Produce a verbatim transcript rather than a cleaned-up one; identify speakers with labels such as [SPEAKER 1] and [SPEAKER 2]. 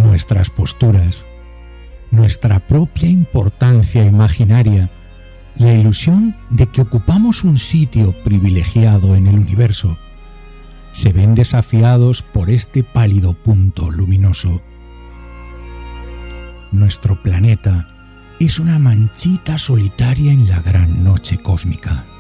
[SPEAKER 1] nuestras posturas, nuestra propia importancia imaginaria, la ilusión de que ocupamos un sitio privilegiado en el universo, se ven desafiados por este pálido punto luminoso. Nuestro planeta es una manchita solitaria en la gran noche cósmica.